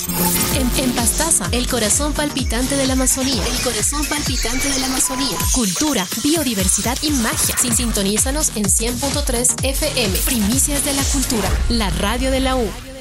En Pastaza, el corazón palpitante de la Amazonía. El corazón palpitante de la Amazonía. Cultura, biodiversidad y magia. Sintonízanos en 100.3 FM. Primicias de la cultura. La radio de la U.